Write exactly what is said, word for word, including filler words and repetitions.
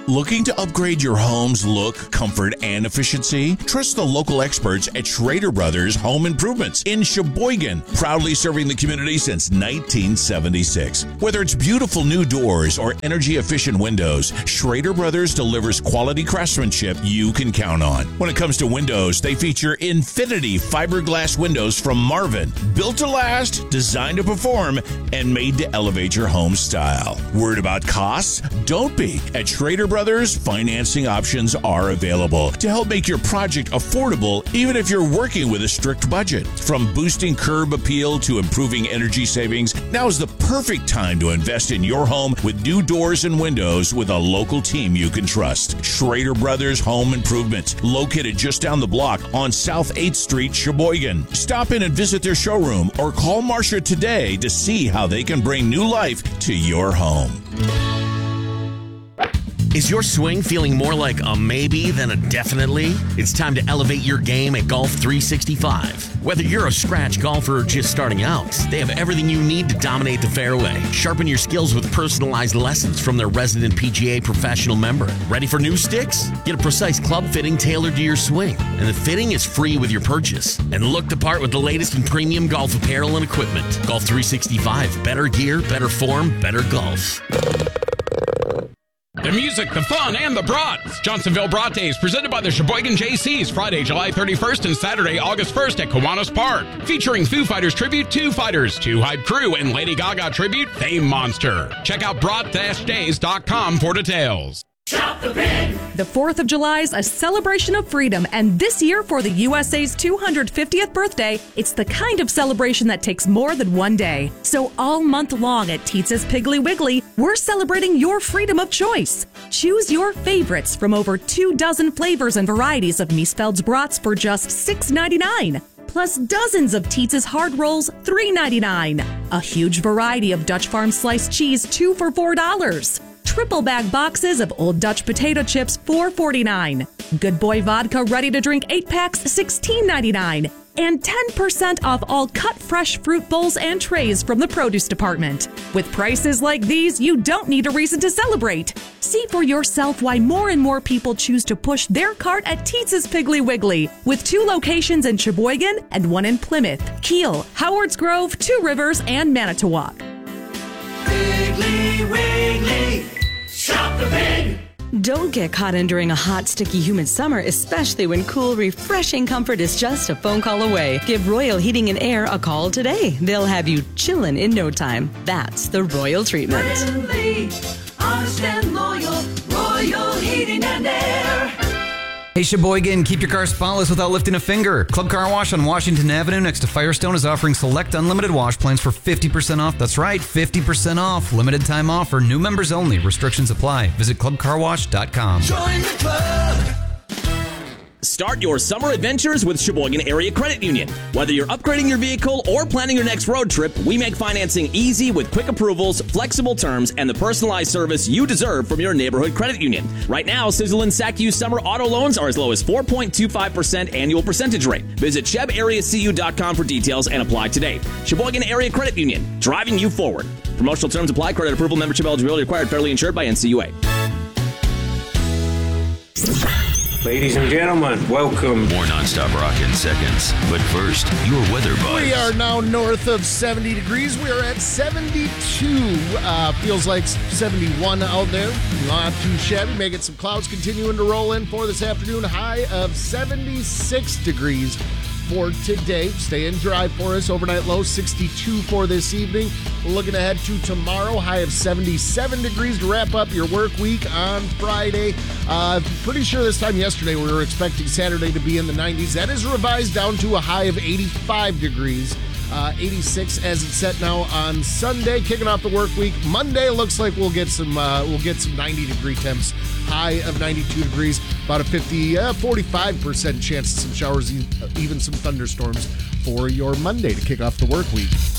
Looking to upgrade your home's look, comfort, and efficiency? Trust the local experts at Schrader Brothers Home Improvements in Sheboygan, proudly serving the community since nineteen seventy-six. Whether it's beautiful new doors or energy-efficient windows, Schrader Brothers delivers quality craftsmanship you can count on. When it comes to windows, they feature Infinity fiberglass windows from Marvin, built to last, designed to perform, and made to elevate your home style. Worried about costs? Don't be. At Schrader Brothers, financing options are available to help make your project affordable even if you're working with a strict budget. From boosting curb appeal to improving energy savings, now is the perfect time to invest in your home with new doors and windows with a local team you can trust. Schrader Brothers Home Improvement, located just down the block on South eighth Street, Sheboygan. Stop in and visit their showroom or call Marcia today to see how they can bring new life to your home. Is your swing feeling more like a maybe than a definitely? It's time to elevate your game at Golf three sixty-five. Whether you're a scratch golfer or just starting out, they have everything you need to dominate the fairway. Sharpen your skills with personalized lessons from their resident P G A professional member. Ready for new sticks? Get a precise club fitting tailored to your swing, and the fitting is free with your purchase. And look the part with the latest in premium golf apparel and equipment. Golf three sixty-five. Better gear, better form, better golf. The music, the fun, and the brats. Johnsonville Brat Days, presented by the Sheboygan J Cs, Friday, July thirty-first and Saturday, August first at Kiwanis Park. Featuring Foo Fighters tribute, Two Fighters, Two Hype Crew, and Lady Gaga tribute, Fame Monster. Check out brat days dot com for details. Shop the pig! The fourth of July is a celebration of freedom, and this year for the U S A's two hundred fiftieth birthday, it's the kind of celebration that takes more than one day. So all month long at Tietz's Piggly Wiggly, we're celebrating your freedom of choice. Choose your favorites from over two dozen flavors and varieties of Miesfeld's brats for just six ninety-nine. Plus dozens of Tietz's hard rolls, three ninety-nine. A huge variety of Dutch Farm sliced cheese, two for four dollars. Triple bag boxes of Old Dutch potato chips, four forty-nine. Good Boy vodka ready to drink eight packs, sixteen ninety-nine. And ten percent off all cut fresh fruit bowls and trays from the produce department. With prices like these, you don't need a reason to celebrate. See for yourself why more and more people choose to push their cart at Tietz's Piggly Wiggly, with two locations in Sheboygan and one in Plymouth, Kiel, Howards Grove, Two Rivers, and Manitowoc. Piggly Wiggly, shop the pig! Don't get caught in during a hot, sticky, humid summer, especially when cool, refreshing comfort is just a phone call away. Give Royal Heating and Air a call today. They'll have you chillin' in no time. That's the Royal treatment. Friendly, honest and loyal, Royal Heating and Air. Hey Sheboygan, keep your car spotless without lifting a finger. Club Car Wash on Washington Avenue next to Firestone is offering select unlimited wash plans for fifty percent off. That's right, fifty percent off. Limited time offer. New members only. Restrictions apply. Visit club car wash dot com. Join the club. Start your summer adventures with Sheboygan Area Credit Union. Whether you're upgrading your vehicle or planning your next road trip, we make financing easy with quick approvals, flexible terms, and the personalized service you deserve from your neighborhood credit union. Right now, Sizzle and S A C U summer auto loans are as low as four point two five percent annual percentage rate. Visit sheb area c u dot com for details and apply today. Sheboygan Area Credit Union, driving you forward. Promotional terms apply. Credit approval, membership eligibility required. Federally insured by N C U A. Ladies and gentlemen, welcome. More nonstop rock in seconds. But first, your weather buzz. We are now north of seventy degrees. We are at seventy-two. Uh, feels like seventy-one out there. Not too shabby. May get some clouds continuing to roll in for this afternoon. High of seventy-six degrees for today. Staying dry for us. Overnight low sixty-two for this evening. Looking ahead to tomorrow, high of seventy-seven degrees to wrap up your work week on Friday. Uh, pretty sure this time yesterday we were expecting Saturday to be in the nineties. That is revised down to a high of eighty-five degrees. Uh, eighty-six as it's set now on Sunday, kicking off the work week. Monday looks like we'll get some uh, we'll get some ninety degree temps. High of ninety-two degrees, about a fifty, uh, forty-five percent chance of some showers, even some thunderstorms for your Monday to kick off the work week.